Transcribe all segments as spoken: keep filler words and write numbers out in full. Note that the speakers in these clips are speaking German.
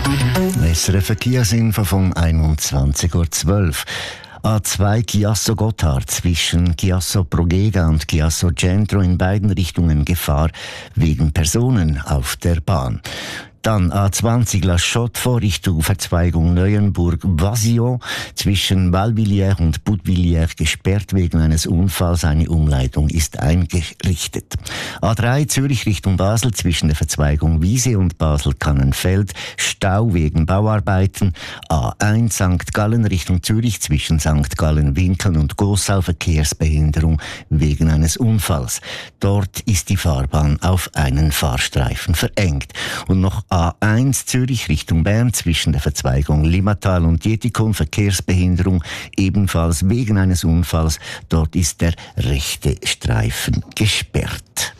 S R F Verkehrsinfo von einundzwanzig Uhr zwölf. A zwei Chiasso Gotthard zwischen Chiasso Progeda und Chiasso Centro in beiden Richtungen Gefahr wegen Personen auf der Bahn. Dann A zwanzig La Chaux-de-Fonds Richtung Verzweigung Neuenburg-Vasion zwischen Valvilliers und Budvilliers gesperrt wegen eines Unfalls. Eine Umleitung ist eingerichtet. A drei Zürich Richtung Basel zwischen der Verzweigung Wiese und Basel-Kannenfeld Stau wegen Bauarbeiten. A eins Sankt Gallen Richtung Zürich zwischen Sankt Gallen-Winkeln und Gossau Verkehrsbehinderung wegen eines Unfalls. Dort ist die Fahrbahn auf einen Fahrstreifen verengt. Und noch A eins Zürich Richtung Bern zwischen der Verzweigung Limmatal und Dietikon Verkehrsbehinderung ebenfalls wegen eines Unfalls. Dort ist der rechte Streifen gesperrt.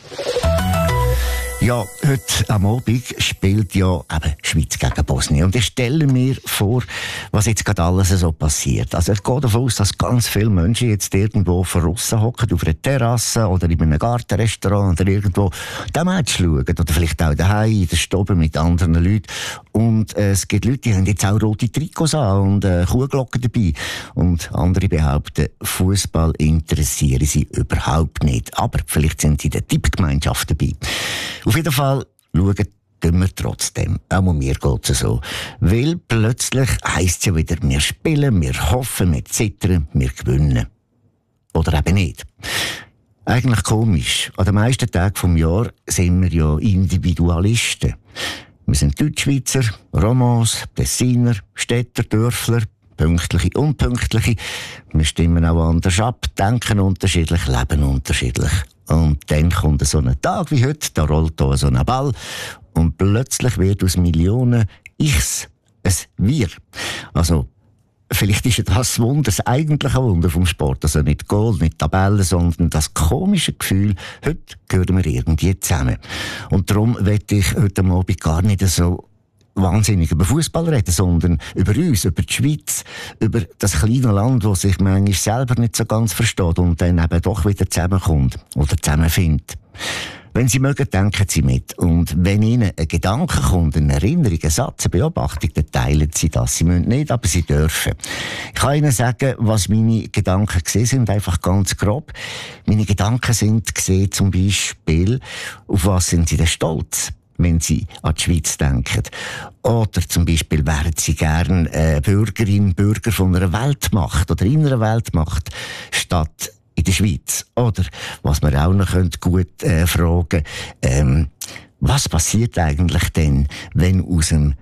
Ja, heute am Abend spielt ja eben Schweiz gegen Bosnien. Und ich stelle mir vor, was jetzt gerade alles so passiert. Also ich gehe davon aus, dass ganz viele Menschen jetzt irgendwo verrissen hocken, auf einer Terrasse oder in einem Gartenrestaurant oder irgendwo den Match schauen. Oder vielleicht auch daheim in der Stube mit anderen Leuten. Und äh, es gibt Leute, die haben jetzt auch rote Trikots an und äh, Kuhglocken dabei. Und andere behaupten, Fußball interessiere sie überhaupt nicht. Aber vielleicht sind sie in der Tippgemeinschaft dabei. Auf jeden Fall schauen wir trotzdem. Auch um mir geht es so. Weil plötzlich heisst es ja wieder, wir spielen, wir hoffen, wir zittern, wir gewinnen. Oder eben nicht. Eigentlich komisch. An den meisten Tagen vom Jahr sind wir ja Individualisten. Wir sind Deutschschweizer, Romans, Tessiner, Städter, Dörfler, Pünktliche, Unpünktliche. Wir stimmen auch anders ab, denken unterschiedlich, leben unterschiedlich. Und dann kommt so ein Tag wie heute, da rollt hier so ein Ball und plötzlich wird aus Millionen Ichs ein Wir. Also, vielleicht ist ja das das Wunder, das eigentliche Wunder vom Sport. Also nicht Goal, nicht Tabellen, sondern das komische Gefühl, heute gehören wir irgendwie zusammen. Und darum möchte ich heute Abend gar nicht so wahnsinnig über Fußball reden, sondern über uns, über die Schweiz, über das kleine Land, das sich manchmal selber nicht so ganz versteht und dann eben doch wieder zusammenkommt oder zusammenfindet. Wenn Sie mögen, denken Sie mit. Und wenn Ihnen ein Gedanke kommt, eine Erinnerung, ein Satz, eine Beobachtung, dann teilen Sie das. Sie müssen nicht, aber Sie dürfen. Ich kann Ihnen sagen, was meine Gedanken gesehen sind, einfach ganz grob. Meine Gedanken sind gesehen zum Beispiel, auf was sind Sie denn stolz, wenn Sie an die Schweiz denken. Oder zum Beispiel wären Sie gern äh, Bürgerin, Bürger von einer Weltmacht oder in einer Weltmacht statt in der Schweiz. Oder, was man auch noch gut äh, fragen, ähm, was passiert eigentlich denn, wenn aus dem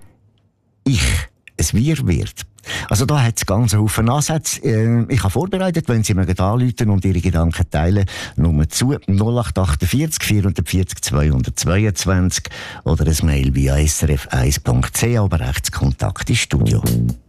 Ich ein Wir wird? Also da hat es ganz einen Haufen Ansätze. Äh, ich habe vorbereitet, wenn Sie mir anrufen und Ihre Gedanken teilen, Nummer zu null acht achtundvierzig vierundvierzig zweihundertzweiundzwanzig oder ein Mail via s r f eins punkt c h, aber rechts Kontakt ins Studio.